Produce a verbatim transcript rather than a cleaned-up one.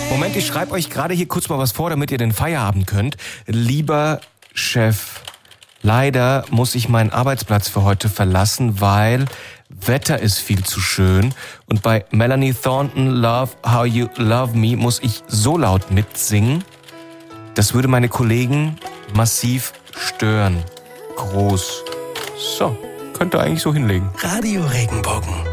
Moment, ich schreibe euch gerade hier kurz mal was vor, damit ihr den Feierabend könnt. Lieber Chef, leider muss ich meinen Arbeitsplatz für heute verlassen, weil Wetter ist viel zu schön. Und bei Melanie Thornton, Love How You Love Me, muss ich so laut mitsingen. Das würde meine Kollegen massiv stören. Groß. So, könnt ihr eigentlich so hinlegen. Radio Regenbogen.